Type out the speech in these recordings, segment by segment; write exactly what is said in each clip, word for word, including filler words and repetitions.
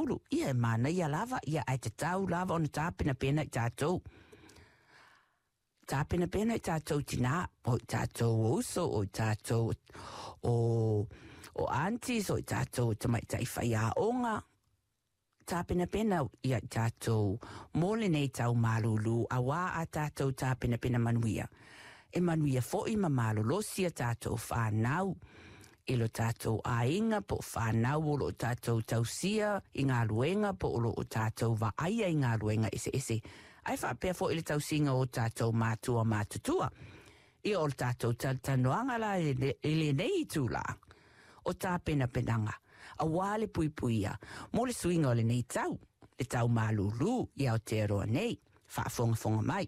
tolu. Ia e mana ia lava, ia ai te tau lava o na tāpina pena i tātou. Tāpina pena i tātou tina, o i tātou uso, o i tātou o, o aunties, o i tātou tamai tai whai a onga. Tāpina pena i tātou mole nei tau malulu, a wā a tātou tāpina pena manuia. E manuia fo i ma malolosi a tātou whānau. I lo tātou ainga po whānau o lo tātou tausia i ngā luenga po o lo tātou wa aia i ngā luenga ese ese. Ai whapea fo i le tausinga o tātou mātua mātutua. I o tātou tanoanga la i le nei tūla. O tāpena penanga. A wale pui puia, mo le swinga o le nei tau, le tau malulu i Aotearoa nei, whaafonga fonga mai.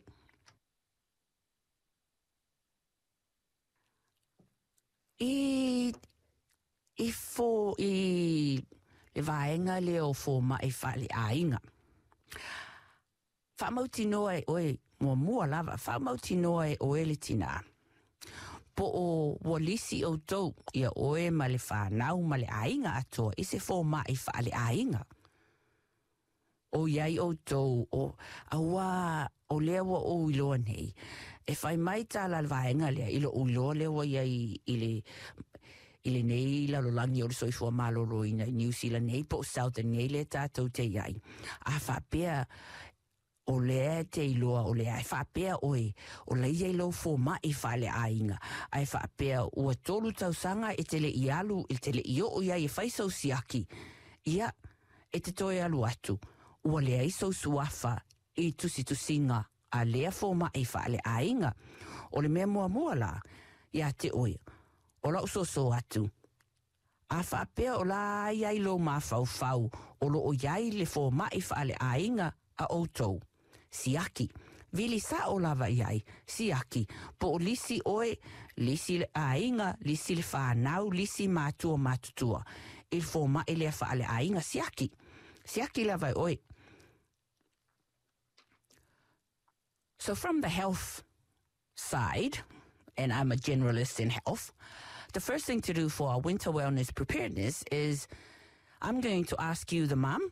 I, i fo, i le vaenga le o fo ma i wha le ainga. Whamauti noa e oe, mua mua lava, whamauti noa e oe le tina. Po o walisi o tau, ia oe ma le whanau ma le ainga atoa, i se fō ma i wha le ainga. O iai o tau, o awa, o lewa o iloa nei, e whai mai tā la vaenga lea, ilo o iloa lewa iai i le, i le nei la lolangi o le soifua malolo i New Zealand nei, po Southern nei le tātou te iai. A whapea, o lea te iloa, o lea, ai whapea oe, o lea iei lau fō ma i wha le ainga. Ai whapea ua tolu tausanga e te le ialu, e te le io o iai e whaisau siaki. Ia, e te toe alu atu, ua lea isau suafa i tusi tusinga, a lea fō ma i wha le ainga. O le mea mua mua la, ia te oe, o lau so so atu. A whapea o la iai lo ma fau fau, o lo o iai le fō ma i wha le ainga a outou. Siaki, vili sa o lava iai, siaki, po o lisi oe, lisi le ainga, lisi le whanau, lisi mātua mātutua. Il fō ma e lea wha le ainga, siaki, siaki lava oe. So from the health side, and I'm a generalist in health, the first thing to do for our winter wellness preparedness is I'm going to ask you, the mum,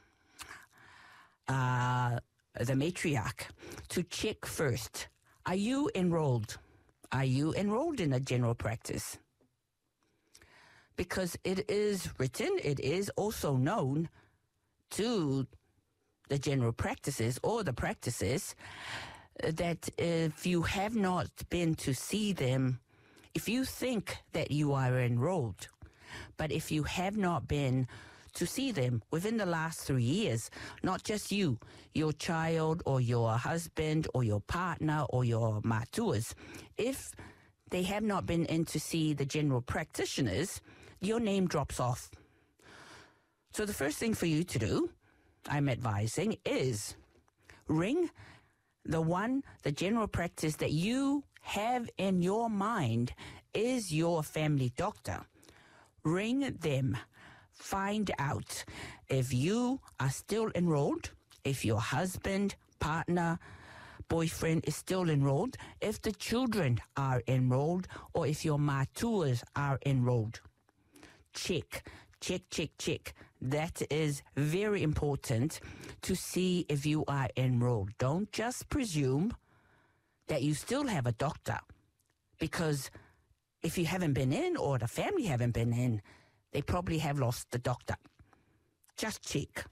uh, the matriarch, to check first. Are you enrolled? Are you enrolled in a general practice? Because it is written, it is also known to the general practices or the practices that if you have not been to see them, if you think that you are enrolled, but if you have not been to see them within the last three years, not just you, your child or your husband or your partner or your matuas, if they have not been in to see the general practitioners, your name drops off. So the first thing for you to do, I'm advising, is ring the one, the general practice that you have in your mind is your family doctor. Ring them. Find out if you are still enrolled, if your husband, partner, boyfriend is still enrolled, if the children are enrolled, or if your matuas are enrolled. Check, check, check, check. That is very important to see if you are enrolled. Don't just presume that you still have a doctor, because if you haven't been in or the family haven't been in, they probably have lost the doctor. Just check.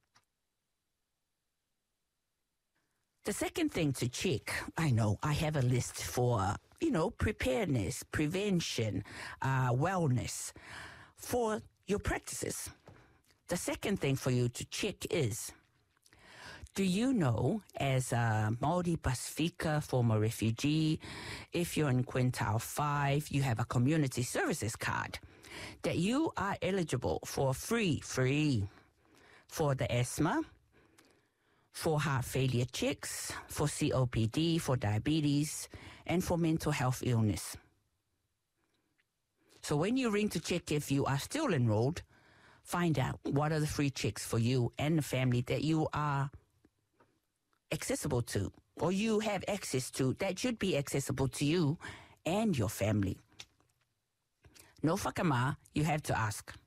The second thing to check, I know I have a list for, you know, preparedness, prevention, uh, wellness for your practices. The second thing for you to check is, do you know, as a Māori Pasifika, former refugee, if you're in quintile five, you have a community services card, that you are eligible for free, free, for the asthma, for heart failure checks, for C O P D, for diabetes, and for mental health illness. So when you ring to check if you are still enrolled, find out what are the free checks for you and the family that you are accessible to, or you have access to, that should be accessible to you and your family. No whakama, you have to ask.